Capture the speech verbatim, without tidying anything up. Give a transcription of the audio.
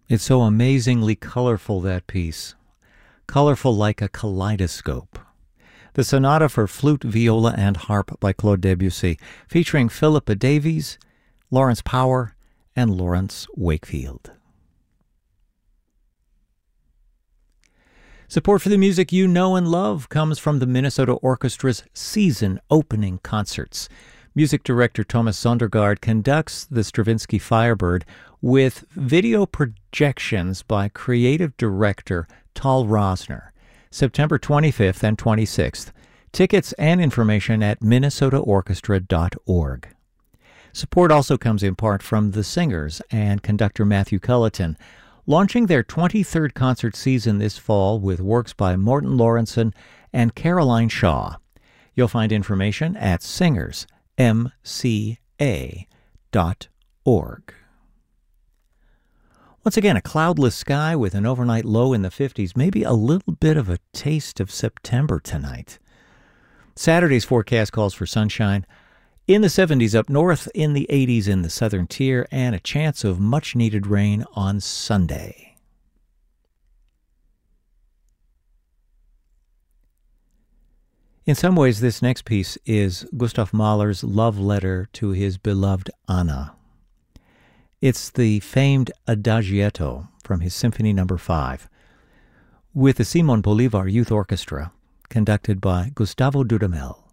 It's so amazingly colorful, that piece. Colorful like a kaleidoscope. The Sonata for Flute, Viola, and Harp by Claude Debussy, featuring Philippa Davies, Lawrence Power, and Lawrence Wakefield. Support for the music you know and love comes from the Minnesota Orchestra's season opening concerts. Music director Thomas Sondergaard conducts the Stravinsky Firebird with video projections by creative director Tal Rosner, September twenty-fifth and twenty-sixth. Tickets and information at minnesota orchestra dot org. Support also comes in part from the Singers and conductor Matthew Culleton, launching their twenty-third concert season this fall with works by Morton Lawrenson and Caroline Shaw. You'll find information at singers m c a dot org. Once again, a cloudless sky with an overnight low in the fifties, maybe a little bit of a taste of September tonight. Saturday's forecast calls for sunshine in the seventies up north, in the eighties in the southern tier, and a chance of much-needed rain on Sunday. In some ways, this next piece is Gustav Mahler's love letter to his beloved Anna. It's the famed Adagietto from his Symphony Number five, with the Simon Bolivar Youth Orchestra, conducted by Gustavo Dudamel.